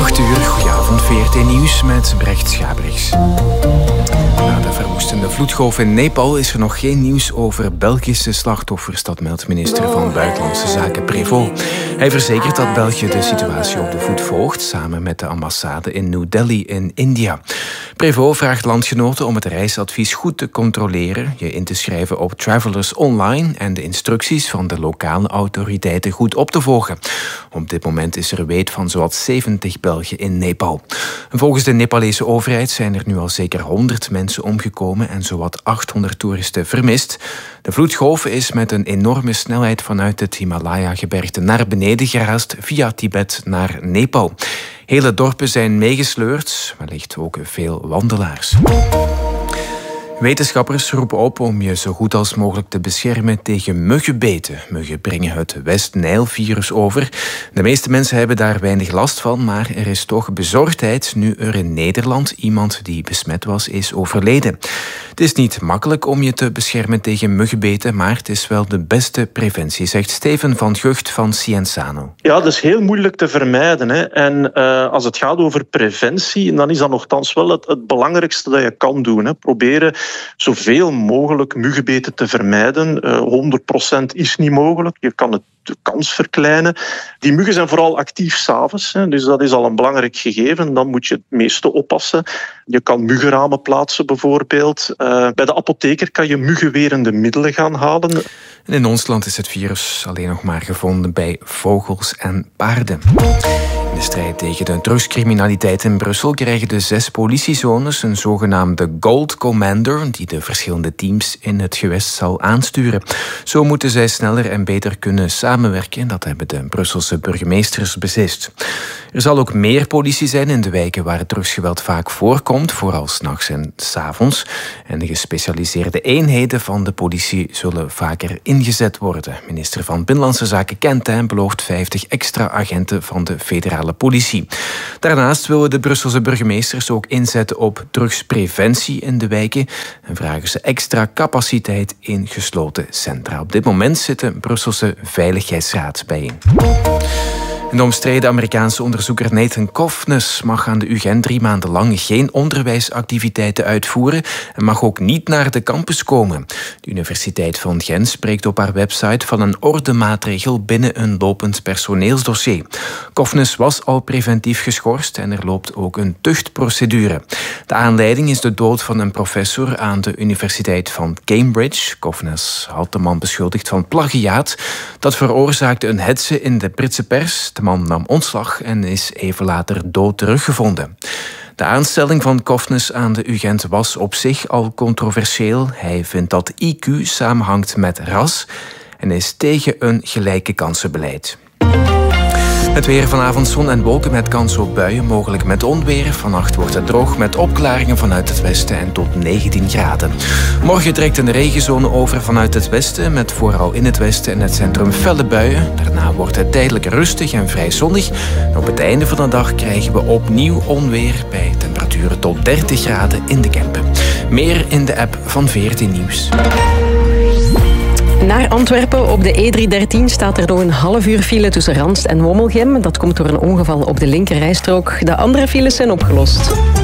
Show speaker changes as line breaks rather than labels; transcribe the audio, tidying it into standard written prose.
8 uur, goedenavond, VRT Nieuws met Brecht Schabrichs. Na de verwoestende vloedgolf in Nepal is er nog geen nieuws over Belgische slachtoffers, dat meldt minister van Buitenlandse Zaken Prévost. Hij verzekert dat België de situatie op de voet volgt, samen met de ambassade in New Delhi in India. Prévost vraagt landgenoten om het reisadvies goed te controleren, je in te schrijven op Travelers Online en de instructies van de lokale autoriteiten goed op te volgen. Op dit moment is er weet van zowat 70 Belgen in Nepal. Volgens de Nepalese overheid zijn er nu al zeker 100 mensen omgekomen en zowat 800 toeristen vermist. De vloedgolf is met een enorme snelheid vanuit het Himalaya-gebergte naar beneden geraast via Tibet naar Nepal. Hele dorpen zijn meegesleurd, wellicht ook veel wandelaars. Wetenschappers roepen op om je zo goed als mogelijk te beschermen tegen muggenbeten. Muggen brengen het West-Nijl-virus over. De meeste mensen hebben daar weinig last van, maar er is toch bezorgdheid nu er in Nederland iemand die besmet was, is overleden. Het is niet makkelijk om je te beschermen tegen muggenbeten, maar het is wel de beste preventie, zegt Steven van Gucht van Cienzano.
Ja, dat is heel moeilijk te vermijden. Hè. En als het gaat over preventie, dan is dat nogthans wel het belangrijkste dat je kan doen. Hè. Proberen zoveel mogelijk muggenbeten te vermijden. 100% is niet mogelijk. Je kan de kans verkleinen. Die muggen zijn vooral actief 's avonds, dus dat is al een belangrijk gegeven. Dan moet je het meeste oppassen. Je kan muggenramen plaatsen bijvoorbeeld. Bij de apotheker kan je muggenwerende middelen gaan halen.
En in ons land is het virus alleen nog maar gevonden bij vogels en paarden. In de strijd tegen de drugscriminaliteit in Brussel krijgen de 6 politiezones een zogenaamde Gold Commander die de verschillende teams in het gewest zal aansturen. Zo moeten zij sneller en beter kunnen samenwerken. Dat hebben de Brusselse burgemeesters beslist. Er zal ook meer politie zijn in de wijken waar het drugsgeweld vaak voorkomt, vooral 's nachts en 's avonds. En de gespecialiseerde eenheden van de politie zullen vaker ingezet worden. Minister van Binnenlandse Zaken Kentijn belooft 50 extra agenten van de federale politie. Daarnaast willen de Brusselse burgemeesters ook inzetten op drugspreventie in de wijken en vragen ze extra capaciteit in gesloten centra. Op dit moment zit de Brusselse Veiligheidsraad bijeen. De omstreden Amerikaanse onderzoeker Nathan Kofnes mag aan de UGent 3 maanden lang geen onderwijsactiviteiten uitvoeren en mag ook niet naar de campus komen. De Universiteit van Gent spreekt op haar website van een ordemaatregel binnen een lopend personeelsdossier. Kofnes was al preventief geschorst en er loopt ook een tuchtprocedure. De aanleiding is de dood van een professor aan de Universiteit van Cambridge. Kofnes had de man beschuldigd van plagiaat. Dat veroorzaakte een hetze in de Britse pers. De man nam ontslag en is even later dood teruggevonden. De aanstelling van Kofnes aan de UGent was op zich al controversieel. Hij vindt dat IQ samenhangt met ras en is tegen een gelijke kansenbeleid. Het weer: vanavond zon en wolken met kans op buien, mogelijk met onweer. Vannacht wordt het droog met opklaringen vanuit het westen en tot 19 graden. Morgen trekt een regenzone over vanuit het westen, met vooral in het westen en het centrum felle buien. Daarna wordt het tijdelijk rustig en vrij zonnig. En op het einde van de dag krijgen we opnieuw onweer bij temperaturen tot 30 graden in de Kempen. Meer in de app van VRT Nieuws.
Naar Antwerpen op de E313 staat er nog een half uur file tussen Ranst en Wommelgem. Dat komt door een ongeval op de linkerrijstrook. De andere files zijn opgelost.